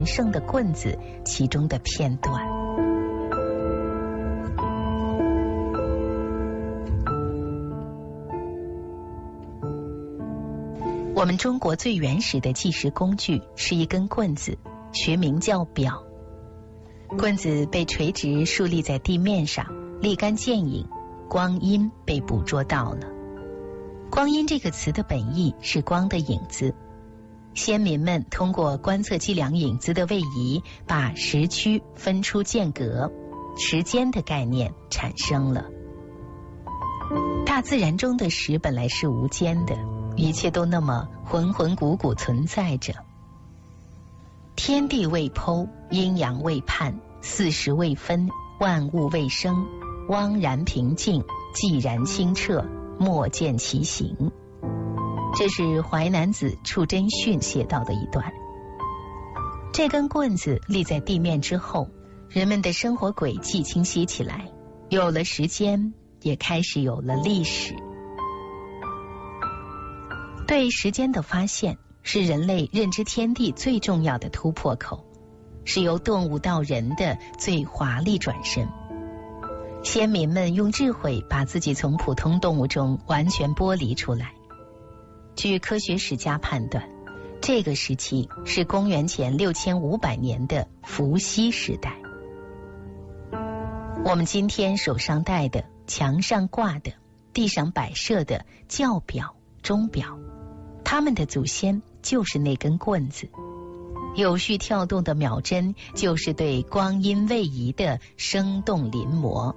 圣的棍子其中的片段。我们中国最原始的计时工具是一根棍子，学名叫表。棍子被垂直竖立在地面上，立竿见影，光阴被捕捉到了。光阴这个词的本意是光的影子。先民们通过观测计量影子的位移，把时区分出间隔，时间的概念产生了。大自然中的时本来是无间的，一切都那么浑浑古古存在着。天地未剖，阴阳未判，四时未分，万物未生，汪然平静，寂然清澈，莫见其形。这是淮南子·处真训写到的一段。这根棍子立在地面之后，人们的生活轨迹清晰起来，有了时间，也开始有了历史。对时间的发现是人类认知天地最重要的突破口，是由动物到人的最华丽转身。先民们用智慧把自己从普通动物中完全剥离出来。据科学史家判断，这个时期是公元前6500年的伏羲时代。我们今天手上戴的、墙上挂的、地上摆设的教表、钟表，他们的祖先就是那根棍子。有序跳动的秒针就是对光阴位移的生动临摹。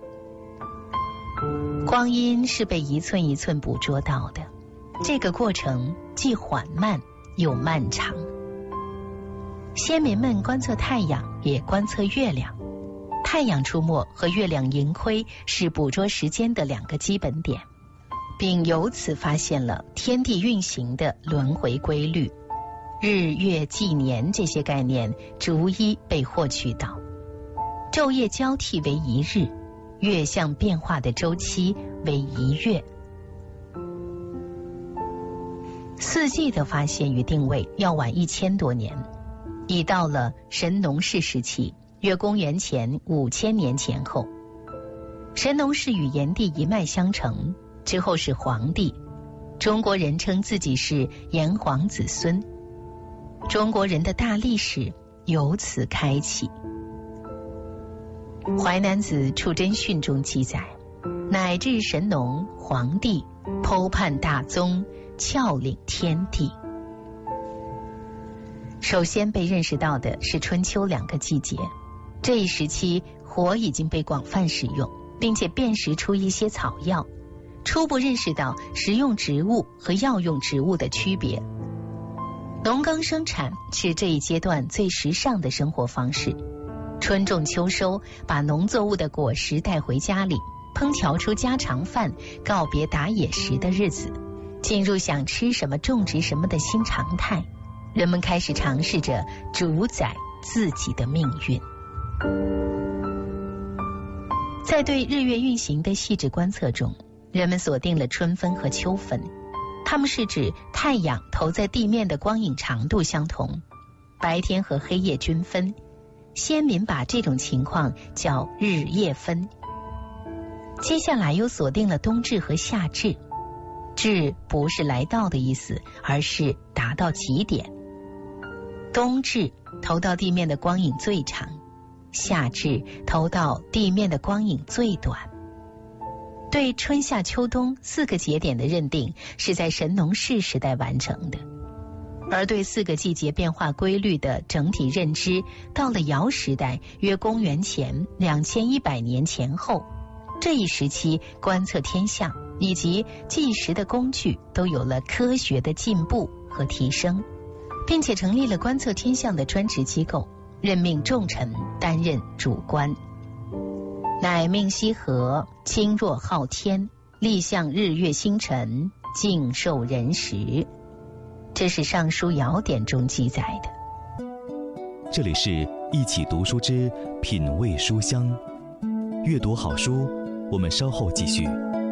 光阴是被一寸一寸捕捉到的，这个过程既缓慢又漫长。先民们观测太阳，也观测月亮。太阳出没和月亮盈亏是捕捉时间的两个基本点，并由此发现了天地运行的轮回规律。日月纪年这些概念逐一被获取到，昼夜交替为一日，月相变化的周期为一月。四季的发现与定位要晚1000多年，已到了神农氏时期，约公元前5000年前后。神农氏与炎帝一脉相承，之后是黄帝。中国人称自己是炎黄子孙，中国人的大历史由此开启。淮南子·处真训中记载，乃至神农、黄帝，剖判大宗，窍领天地。首先被认识到的是春秋2个季节，这一时期火已经被广泛使用，并且辨识出一些草药，初步认识到食用植物和药用植物的区别。农耕生产是这一阶段最时尚的生活方式，春种秋收，把农作物的果实带回家里，烹调出家常饭，告别打野食的日子，进入想吃什么种植什么的新常态。人们开始尝试着主宰自己的命运。在对日月运行的细致观测中，人们锁定了春分和秋分，它们是指太阳投在地面的光影长度相同，白天和黑夜均分。先民把这种情况叫日夜分。接下来又锁定了冬至和夏至。至不是来到的意思，而是达到极点。冬至投到地面的光影最长，夏至投到地面的光影最短。对春夏秋冬4个节点的认定是在神农氏时代完成的，而对4个季节变化规律的整体认知到了尧时代，约公元前2100年前后。这一时期观测天象以及计时的工具都有了科学的进步和提升，并且成立了观测天象的专职机构，任命重臣担任主官，乃命羲和清若昊天，立象日月星辰，敬受人时。这是《尚书尧典》中记载的。 这里是一起读书之品味书香，阅读好书，我们稍后继续。